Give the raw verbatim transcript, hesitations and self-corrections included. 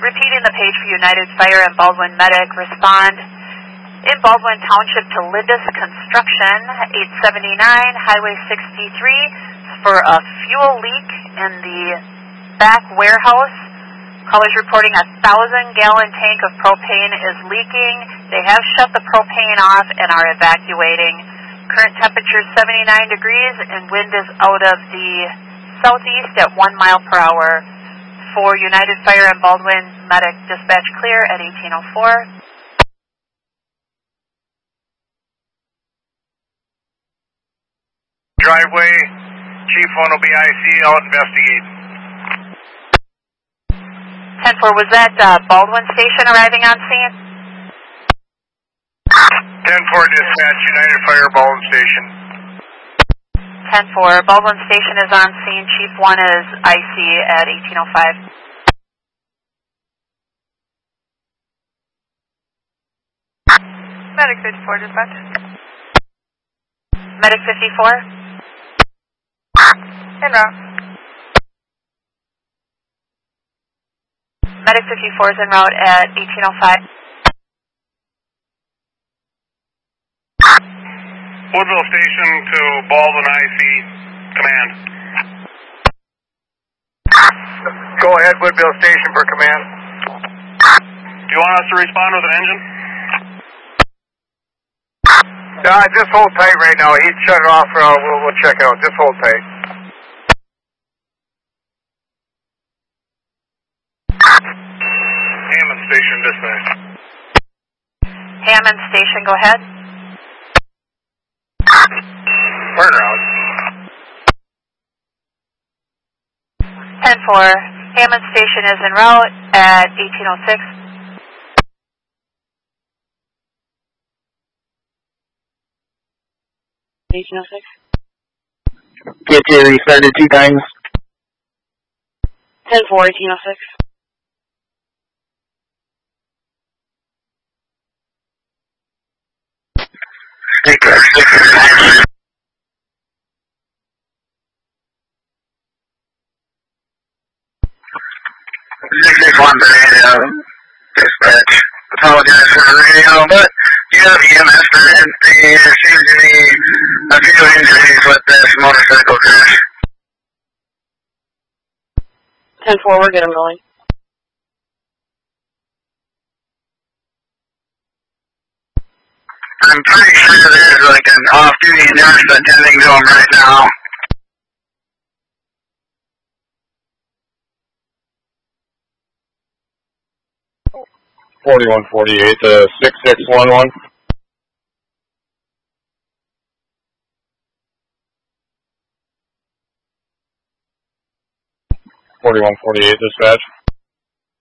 Repeating the page for United Fire and Baldwin Medic, respond in Baldwin Township to Lindus Construction, eight seventy-nine Highway sixty-three, for a fuel leak in the back warehouse. Callers reporting a thousand gallon tank of propane is leaking. They have shut the propane off and are evacuating. Current temperature is seventy-nine degrees and wind is out of the southeast at one mile per hour. For United Fire and Baldwin Medic, dispatch clear at eighteen oh four. Driveway, Chief one will be I C, I'll investigate. ten four, was that uh, Baldwin Station arriving on scene? ten four dispatch, United Fire, Baldwin Station. ten four, Baldwin Station is on scene, Chief one is I C at eighteen oh five. Medic fifty-four, dispatch. Medic fifty-four? En route. Medic fifty-four is en route at eighteen oh five. Woodville Station to Baldwin I C, command. Go ahead, Woodville Station for command. Do you want us to respond with an engine? Uh, just hold tight right now. He'd shut it off. Uh, we'll, we'll check it out. Just hold tight. Hammond Station, dispatch. Hammond Station, go ahead. Turnaround. ten four, Hammond Station is en route at eighteen oh six. eighteen oh six. Get you restarted two times. ten four, eighteen oh six. Take our six. six one radio, dispatch. Apologize for the radio, but you have E M S for it. There seems to be a few injuries with this motorcycle crash. ten four, we're good and rolling. I'm pretty sure there's like an off-duty nurse attending to him right now. forty-one forty-eight to six six one one. forty-one forty-eight dispatch.